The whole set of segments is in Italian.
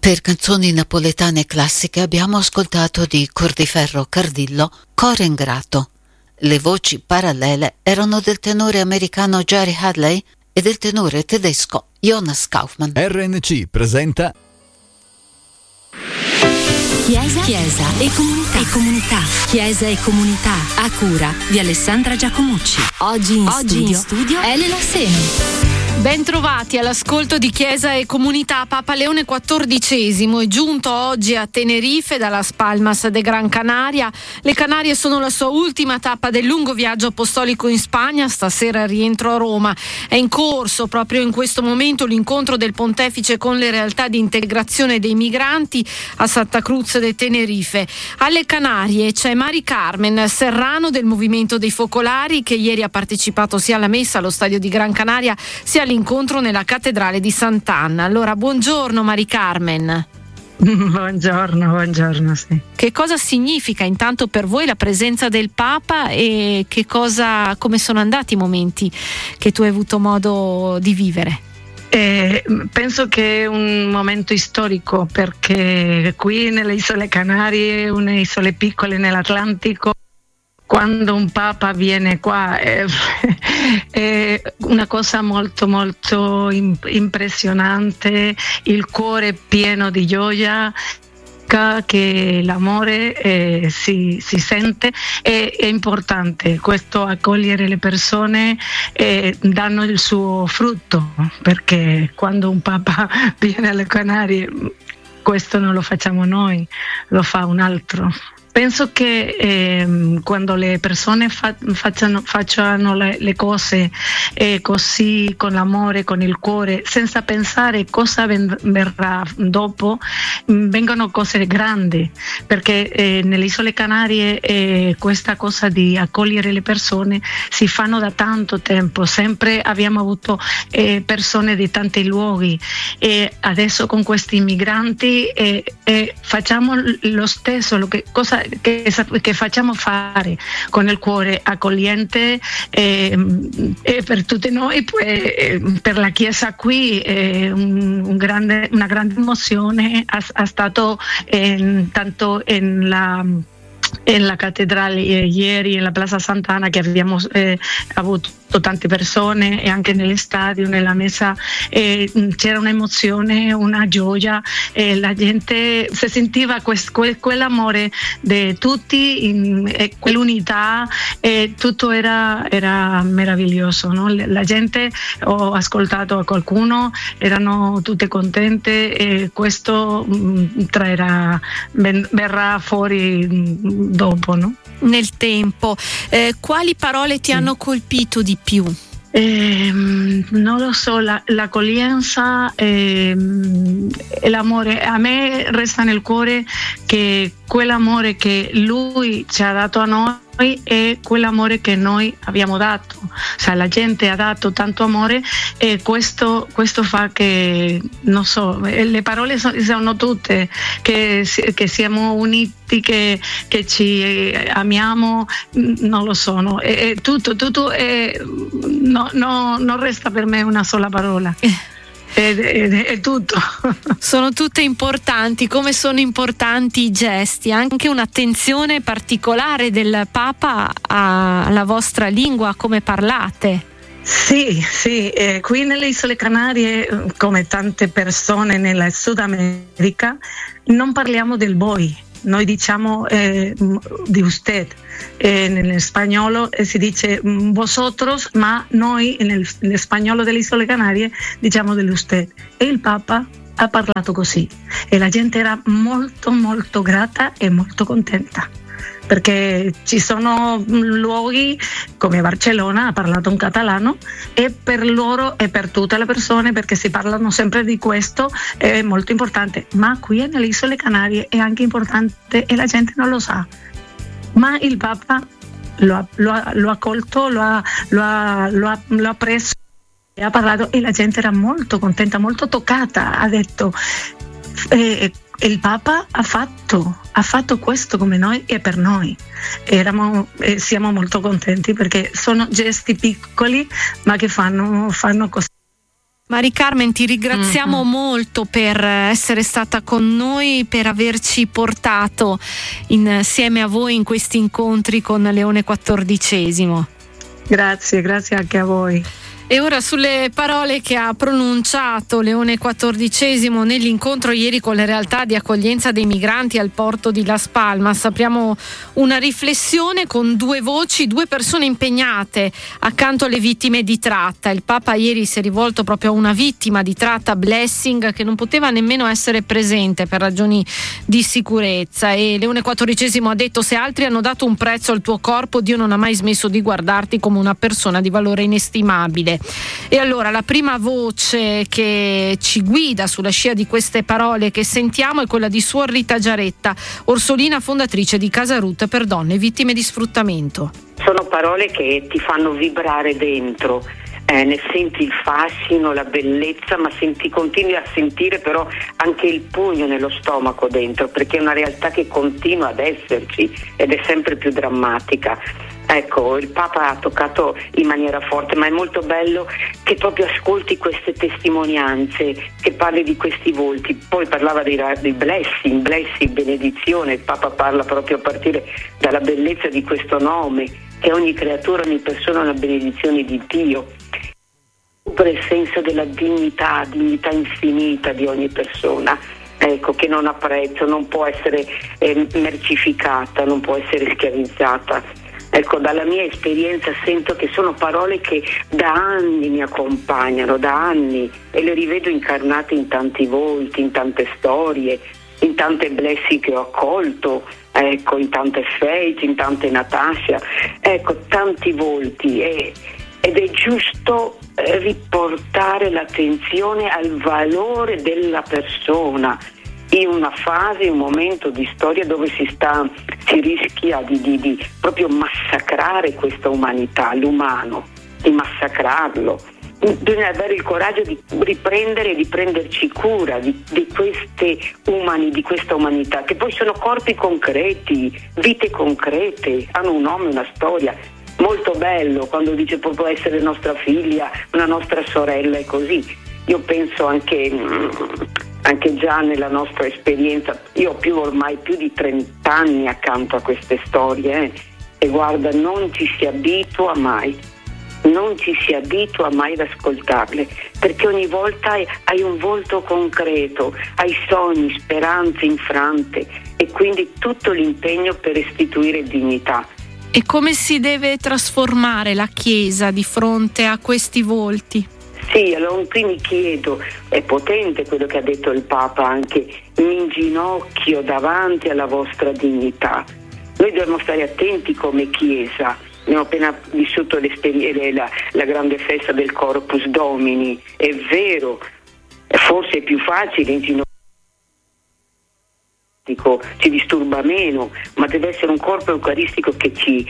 Per canzoni napoletane classiche abbiamo ascoltato di Cordiferro Cardillo Core Ingrato. Le voci parallele erano del tenore americano Jerry Hadley e del tenore tedesco Jonas Kaufmann. RNC presenta Chiesa e comunità. Chiesa e comunità a cura di Alessandra Giacomucci. Oggi in studio Elena Seni. Ben trovati all'ascolto di Chiesa e Comunità. Papa Leone XIV è giunto oggi a Tenerife dalla Palmas de Gran Canaria. Le Canarie sono la sua ultima tappa del lungo viaggio apostolico in Spagna. Stasera rientro a Roma. È in corso proprio in questo momento l'incontro del Pontefice con le realtà di integrazione dei migranti a Santa Cruz de Tenerife. Alle Canarie c'è Mari Carmen Serrano del Movimento dei Focolari, che ieri ha partecipato sia alla messa allo stadio di Gran Canaria sia all'incontro nella cattedrale di Sant'Anna. Allora, buongiorno Mari Carmen. Buongiorno, sì. Che cosa significa intanto per voi la presenza del Papa e come sono andati i momenti che tu hai avuto modo di vivere? Penso che è un momento storico, perché qui nelle Isole Canarie, una isole piccole nell'Atlantico, quando un Papa viene qua è una cosa molto molto impressionante, il cuore è pieno di gioia, che l'amore si sente. È importante questo, accogliere le persone, danno il suo frutto, perché quando un Papa viene alle Canarie questo non lo facciamo noi, lo fa un altro. Penso che quando le persone facciano le cose così, con l'amore, con il cuore, senza pensare cosa verrà dopo, vengono cose grandi, perché nelle Isole Canarie questa cosa di accogliere le persone si fanno da tanto tempo. Sempre abbiamo avuto persone di tanti luoghi, e adesso con questi migranti facciamo lo stesso, che facciamo fande con il cuore accogliente, per tutti noi. Per la Chiesa qui una grande emozione ha stato tanto in la cattedrale ieri, nella Plaza Sant'Anna, che abbiamo avuto tante persone, e anche nell'estadio, nella messa c'era un'emozione, una gioia, la gente si sentiva quell'amore di tutti, quell'unità, tutto era meraviglioso, no? La gente, ho ascoltato a qualcuno, erano tutte contente, e questo verrà fuori dopo, no? Nel tempo. Quali parole ti hanno colpito di più? Non lo so, l'accoglienza e l'amore. A me resta nel cuore che quell'amore che lui ci ha dato a noi è quell'amore che noi abbiamo dato. Cioè, la gente ha dato tanto amore, e questo fa che, non so, le parole sono tutte, che siamo uniti, che ci amiamo, non lo sono. Tutto non resta per me una sola parola. È tutto. Sono tutte importanti, come sono importanti i gesti, anche un'attenzione particolare del Papa alla vostra lingua, come parlate. Sì, qui nelle Isole Canarie, come tante persone nella Sud America, non parliamo del voi. Noi diciamo di usted, nel spagnolo si dice vosotros, ma noi nel spagnolo delle Isole Canarie diciamo dell'usted. E il Papa ha parlato così, e la gente era molto molto grata e molto contenta, perché ci sono luoghi come Barcellona, ha parlato in catalano, e per loro e per tutte le persone, perché si parlano sempre di questo, è molto importante. Ma qui nelle Isole Canarie è anche importante, e la gente non lo sa. Ma il Papa lo ha accolto, lo ha preso e ha parlato, e la gente era molto contenta, molto toccata. Ha detto il Papa ha fatto questo come noi e per noi. Siamo molto contenti, perché sono gesti piccoli ma che fanno così. Mari Carmen, ti ringraziamo molto per essere stata con noi, per averci portato insieme a voi in questi incontri con Leone XIV. Grazie anche a voi. E ora sulle parole che ha pronunciato Leone XIV nell'incontro ieri con le realtà di accoglienza dei migranti al porto di Las Palmas, apriamo una riflessione con due voci, due persone impegnate accanto alle vittime di tratta. Il Papa ieri si è rivolto proprio a una vittima di tratta, Blessing, che non poteva nemmeno essere presente per ragioni di sicurezza, e Leone XIV ha detto: se altri hanno dato un prezzo al tuo corpo, Dio non ha mai smesso di guardarti come una persona di valore inestimabile. E allora la prima voce che ci guida sulla scia di queste parole che sentiamo è quella di Suor Rita Giaretta, orsolina fondatrice di Casa Ruth per donne vittime di sfruttamento. Sono parole che ti fanno vibrare dentro, ne senti il fascino, la bellezza, ma continui a sentire però anche il pugno nello stomaco dentro, perché è una realtà che continua ad esserci ed è sempre più drammatica. Ecco, il Papa ha toccato in maniera forte, ma è molto bello che proprio ascolti queste testimonianze, che parli di questi volti. Poi parlava di blessing, benedizione. Il Papa parla proprio a partire dalla bellezza di questo nome, che ogni creatura, ogni persona è una benedizione di Dio. Per il senso della dignità infinita di ogni persona, ecco, che non ha prezzo, non può essere mercificata, non può essere schiavizzata. Ecco, dalla mia esperienza sento che sono parole che da anni mi accompagnano, da anni, e le rivedo incarnate in tanti volti, in tante storie, in tante blessing che ho accolto, ecco, in tante Faith, in tante Natasha, ecco, tanti volti, ed è giusto riportare l'attenzione al valore della persona in una fase, un momento di storia dove si rischia di proprio massacrare questa umanità, l'umano, di massacrarlo. Bisogna avere il coraggio di riprendere e di prenderci cura di questa umanità, che poi sono corpi concreti, vite concrete, hanno un nome, una storia. Molto bello quando dice può essere nostra figlia, una nostra sorella e così. Io penso anche già nella nostra esperienza, io ho ormai più di 30 anni accanto a queste storie, e guarda, non ci si abitua mai ad ascoltarle, perché ogni volta hai un volto concreto, hai sogni, speranze infrante, e quindi tutto l'impegno per restituire dignità. E come si deve trasformare la Chiesa di fronte a questi volti? Sì, allora qui mi chiedo, è potente quello che ha detto il Papa, anche mi inginocchio davanti alla vostra dignità. Noi dobbiamo stare attenti come Chiesa. Abbiamo appena vissuto la grande festa del Corpus Domini. È vero, forse è più facile inginocchiare, ci disturba meno, ma deve essere un corpo eucaristico che ci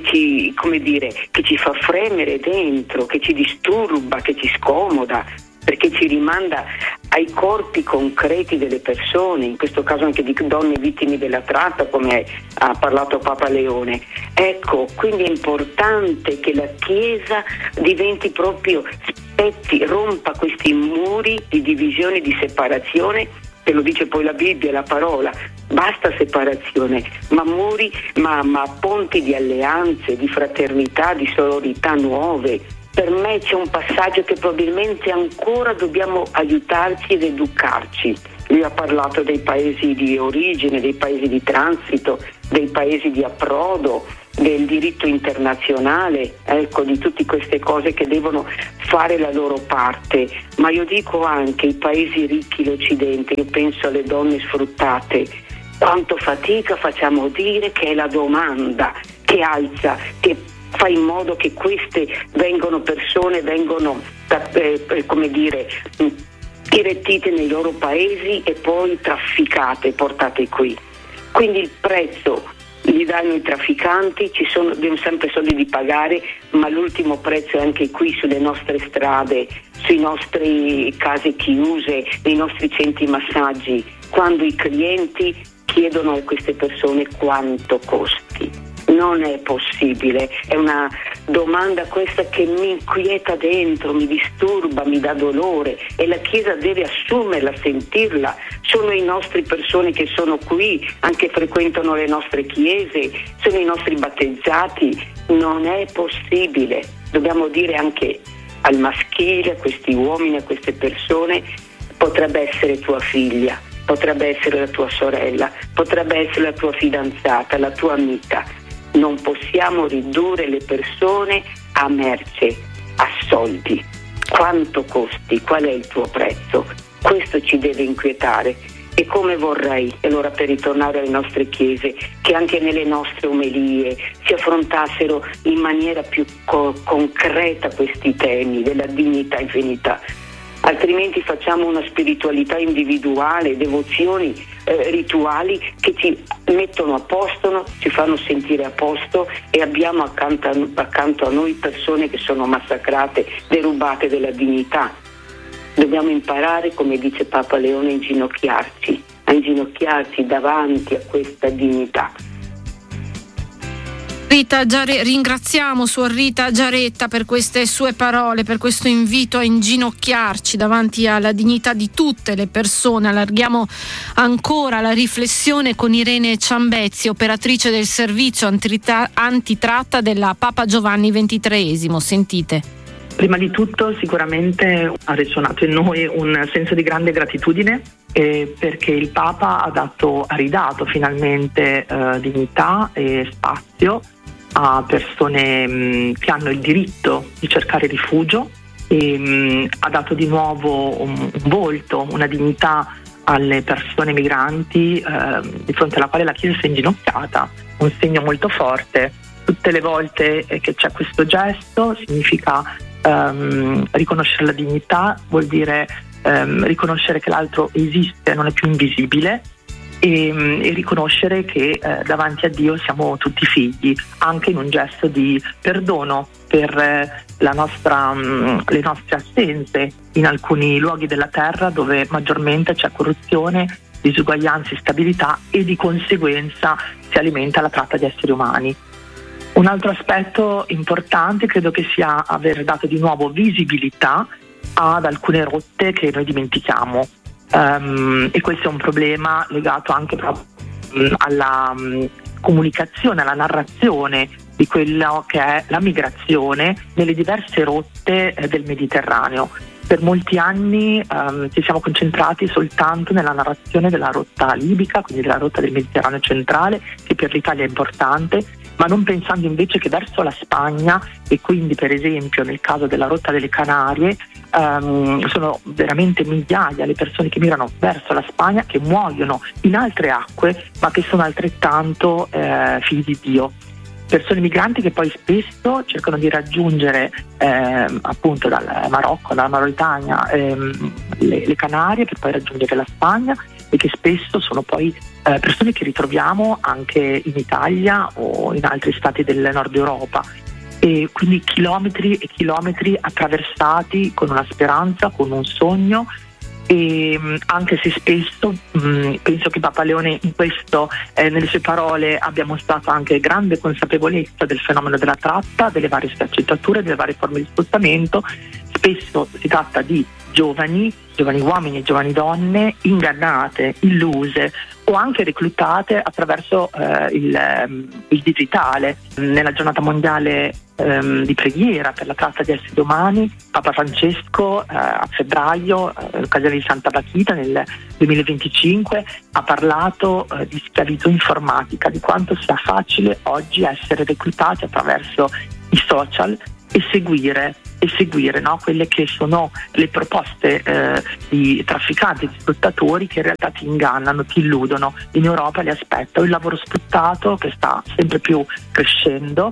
fa fremere dentro, che ci disturba, che ci scomoda, perché ci rimanda ai corpi concreti delle persone, in questo caso anche di donne vittime della tratta, come ha parlato Papa Leone. Ecco, quindi è importante che la Chiesa diventi proprio rompa questi muri di divisione, di separazione, che lo dice poi la Bibbia, la parola. Basta separazione, ma ponti di alleanze, di fraternità, di sororità nuove. Per me c'è un passaggio che probabilmente ancora dobbiamo aiutarci ed educarci. Lui ha parlato dei paesi di origine, dei paesi di transito, dei paesi di approdo, del diritto internazionale, ecco, di tutte queste cose che devono fare la loro parte. Ma io dico anche i paesi ricchi, l'Occidente, io penso alle donne sfruttate, quanto fatica facciamo a dire che è la domanda che alza, che fa in modo che queste vengono irretite nei loro paesi e poi trafficate, portate qui. Quindi il prezzo li danno i trafficanti, abbiamo sempre soldi di pagare, ma l'ultimo prezzo è anche qui sulle nostre strade, sui nostri case chiuse, nei nostri centri massaggi, quando i clienti chiedono a queste persone quanto costi. Non è possibile, è una domanda questa che mi inquieta dentro, mi disturba, mi dà dolore, e la Chiesa deve assumerla, sentirla. Sono i nostri persone che sono qui, anche frequentano le nostre chiese, sono i nostri battezzati. Non è possibile. Dobbiamo dire anche al maschile, a questi uomini, a queste persone: potrebbe essere tua figlia, potrebbe essere la tua sorella, potrebbe essere la tua fidanzata, la tua amica. Non possiamo ridurre le persone a merce, a soldi. Quanto costi? Qual è il tuo prezzo? Questo ci deve inquietare. E come vorrei, e allora per ritornare alle nostre chiese, che anche nelle nostre omelie si affrontassero in maniera più concreta questi temi della dignità e infinità. Altrimenti facciamo una spiritualità individuale, devozioni, rituali che ci mettono a posto, ci fanno sentire a posto, e abbiamo accanto a noi persone che sono massacrate, derubate della dignità. Dobbiamo imparare, come dice Papa Leone, a inginocchiarci davanti a questa dignità. Ringraziamo Suor Rita Giaretta per queste sue parole, per questo invito a inginocchiarci davanti alla dignità di tutte le persone. Allarghiamo ancora la riflessione con Irene Ciambezzi, operatrice del servizio antitratta della Papa Giovanni XXIII. Sentite. Prima di tutto sicuramente ha risuonato in noi un senso di grande gratitudine, perché il Papa ha ridato finalmente dignità e spazio a persone che hanno il diritto di cercare rifugio, e ha dato di nuovo un volto, una dignità alle persone migranti di fronte alla quale la Chiesa si è inginocchiata, un segno molto forte. Tutte le volte che c'è questo gesto significa riconoscere la dignità, vuol dire riconoscere che l'altro esiste, non è più invisibile, e riconoscere che davanti a Dio siamo tutti figli, anche in un gesto di perdono per le nostre assenze in alcuni luoghi della terra dove maggiormente c'è corruzione, disuguaglianza, instabilità, e di conseguenza si alimenta la tratta di esseri umani. Un altro aspetto importante credo che sia aver dato di nuovo visibilità ad alcune rotte che noi dimentichiamo, e questo è un problema legato anche proprio alla comunicazione, alla narrazione di quello che è la migrazione nelle diverse rotte del Mediterraneo. Per molti anni ci siamo concentrati soltanto nella narrazione della rotta libica, quindi della rotta del Mediterraneo centrale, che per l'Italia è importante, ma non pensando invece che verso la Spagna, e quindi per esempio nel caso della rotta delle Canarie, sono veramente migliaia le persone che migrano verso la Spagna, che muoiono in altre acque, ma che sono altrettanto figli di Dio. Persone migranti che poi spesso cercano di raggiungere appunto dal Marocco, dalla Mauritania, le Canarie, per poi raggiungere la Spagna, e che spesso sono poi persone che ritroviamo anche in Italia o in altri stati del nord Europa, e quindi chilometri e chilometri attraversati con una speranza, con un sogno. E anche se spesso penso che Papa Leone in questo, nelle sue parole, abbia mostrato anche grande consapevolezza del fenomeno della tratta, delle varie sfaccettature, delle varie forme di sfruttamento. Spesso si tratta di giovani uomini e giovani donne ingannate, illuse o anche reclutate attraverso il digitale. Nella giornata mondiale di preghiera per la tratta di esseri umani, Papa Francesco a febbraio, in occasione di Santa Bachita nel 2025, ha parlato di schiavitù informatica, di quanto sia facile oggi essere reclutati attraverso i social e seguire no, quelle che sono le proposte di trafficanti, di sfruttatori, che in realtà ti ingannano, ti illudono. In Europa li aspetta il lavoro sfruttato, che sta sempre più crescendo,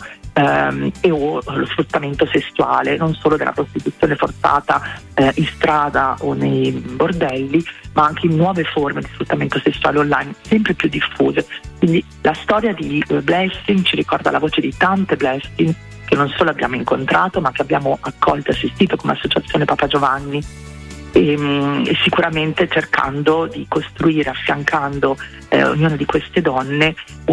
o lo sfruttamento sessuale, non solo della prostituzione forzata in strada o nei bordelli, ma anche in nuove forme di sfruttamento sessuale online sempre più diffuse. Quindi la storia di Blessing ci ricorda la voce di tante Blessing che non solo abbiamo incontrato, ma che abbiamo accolto e assistito come associazione Papa Giovanni. e sicuramente cercando di costruire, affiancando ognuna di queste donne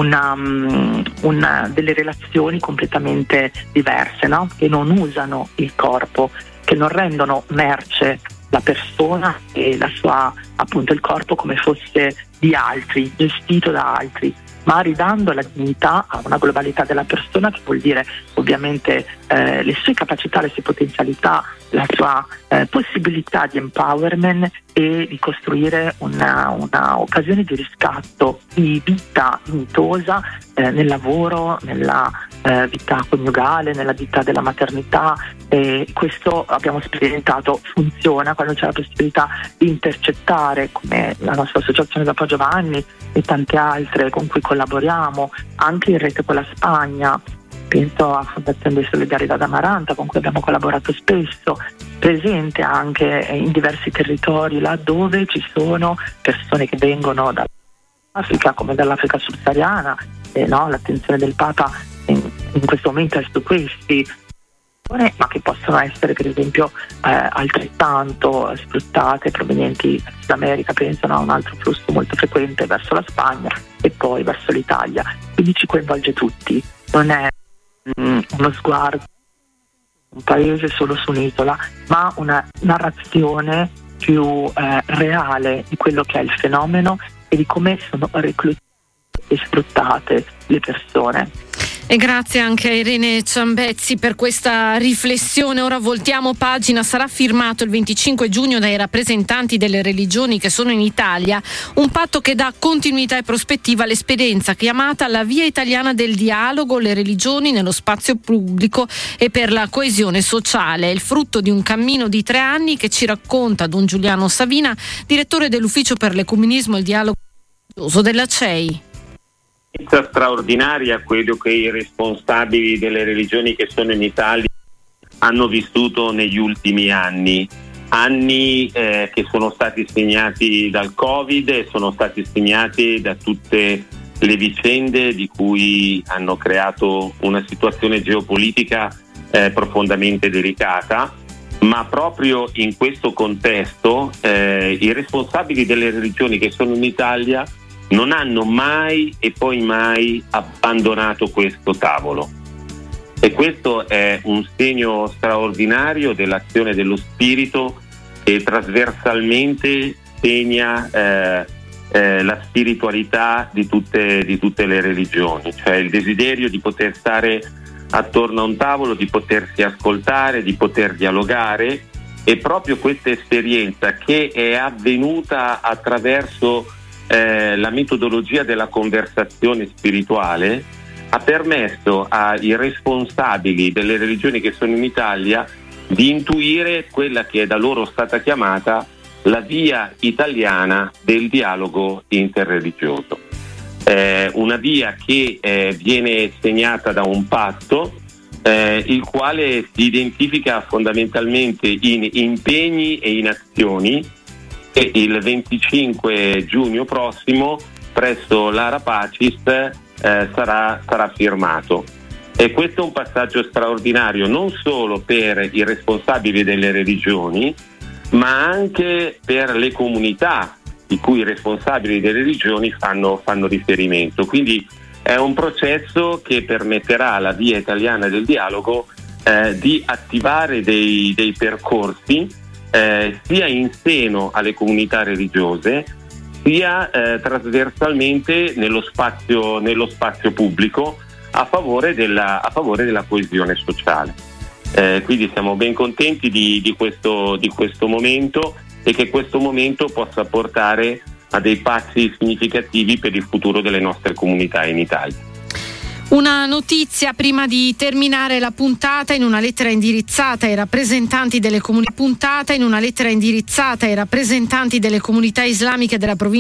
delle relazioni completamente diverse, no? Che non usano il corpo, che non rendono merce la persona e appunto il corpo come fosse di altri, gestito da altri, ma ridando la dignità a una globalità della persona, che vuol dire ovviamente le sue capacità, le sue potenzialità, la sua possibilità di empowerment e di costruire una occasione di riscatto, di vita dignitosa nel lavoro, nella vita coniugale, nella vita della maternità. E questo abbiamo sperimentato, funziona quando c'è la possibilità di intercettare, come la nostra associazione da Giovanni e tante altre con cui collaboriamo, anche in rete con la Spagna. Penso a Fondazione di Solidarietà d'Amaranta, con cui abbiamo collaborato spesso, presente anche in diversi territori laddove ci sono persone che vengono dall'Africa come dall'Africa subsahariana, l'attenzione del Papa in questo momento è su questi, ma che possono essere per esempio altrettanto sfruttate provenienti da Sud America. Pensano a un altro flusso molto frequente verso la Spagna e poi verso l'Italia, quindi ci coinvolge tutti, non è uno sguardo, un paese solo su un'isola, ma una narrazione più reale di quello che è il fenomeno e di come sono reclutate e sfruttate le persone. E grazie anche a Irene Ciambezzi per questa riflessione. Ora voltiamo pagina. Sarà firmato il 25 giugno dai rappresentanti delle religioni che sono in Italia un patto che dà continuità e prospettiva all'esperienza chiamata la Via Italiana del Dialogo, le religioni nello spazio pubblico e per la coesione sociale. È il frutto di un cammino di 3 anni che ci racconta Don Giuliano Savina, direttore dell'Ufficio per l'Ecumenismo e il Dialogo della CEI. Straordinaria quello che i responsabili delle religioni che sono in Italia hanno vissuto negli ultimi anni che sono stati segnati dal Covid e sono stati segnati da tutte le vicende di cui hanno creato una situazione geopolitica profondamente delicata, ma proprio in questo contesto i responsabili delle religioni che sono in Italia non hanno mai e poi mai abbandonato questo tavolo, e questo è un segno straordinario dell'azione dello Spirito che trasversalmente segna la spiritualità di tutte le religioni, cioè il desiderio di poter stare attorno a un tavolo, di potersi ascoltare, di poter dialogare. E proprio questa esperienza, che è avvenuta attraverso la metodologia della conversazione spirituale, ha permesso ai responsabili delle religioni che sono in Italia di intuire quella che è da loro stata chiamata la via italiana del dialogo interreligioso. Una via che viene segnata da un patto il quale si identifica fondamentalmente in impegni e in azioni, e il 25 giugno prossimo presso l'Ara Pacis sarà firmato. E questo è un passaggio straordinario non solo per i responsabili delle religioni, ma anche per le comunità di cui i responsabili delle religioni fanno riferimento. Quindi è un processo che permetterà alla Via Italiana del Dialogo di attivare dei percorsi sia in seno alle comunità religiose, sia trasversalmente nello spazio pubblico a favore della coesione sociale. Quindi siamo ben contenti di questo momento, e che questo momento possa portare a dei passi significativi per il futuro delle nostre comunità in Italia. Una notizia prima di terminare la puntata: in una lettera indirizzata ai rappresentanti delle comunità islamiche della provincia